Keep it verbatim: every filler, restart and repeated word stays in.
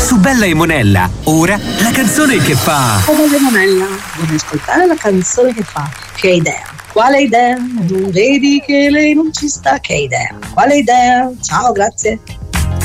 Su Bella e Monella, ora la canzone che fa. Oh, Bella e Monella, vorrei ascoltare la canzone che fa. Che idea? Quale idea? Non vedi che lei non ci sta? Che idea? Quale idea? Ciao, grazie.